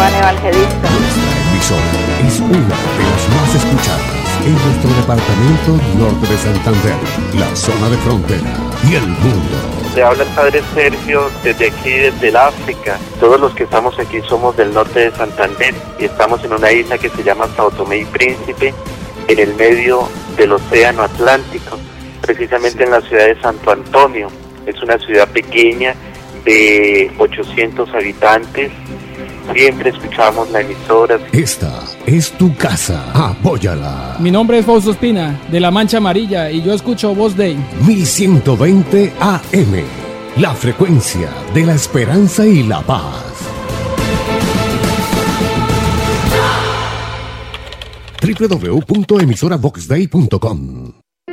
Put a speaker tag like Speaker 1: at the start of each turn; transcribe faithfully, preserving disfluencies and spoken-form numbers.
Speaker 1: Giovanna Evangelista.
Speaker 2: Nuestra emisora es una de las más escuchadas en nuestro departamento norte de Santander, la zona de frontera y el mundo.
Speaker 3: Le habla el padre Sergio desde aquí, desde el África. Todos los que estamos aquí somos del norte de Santander y estamos en una isla que se llama Sao Tomé y Príncipe, en el medio del océano Atlántico, precisamente en la ciudad de Santo Antonio. Es una ciudad pequeña de ochocientos habitantes. Siempre escuchamos la emisora.
Speaker 2: Esta es tu casa. Apóyala.
Speaker 4: Mi nombre es Fausto Espina, de La Mancha Amarilla, y yo escucho Voz Day.
Speaker 2: mil ciento veinte A M, la frecuencia de la esperanza y la paz. w w w punto emisora vox day punto com